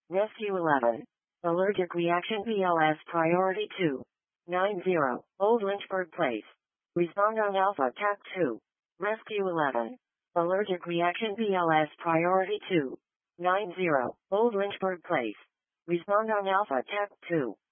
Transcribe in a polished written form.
Rescue 11. Allergic reaction BLS priority 2. 90. Old Lynchburg Place. Respond on Alpha TAC 2. Rescue 11. Allergic reaction BLS priority 2. 90. Old Lynchburg Place. Respond on Alpha TAC 2.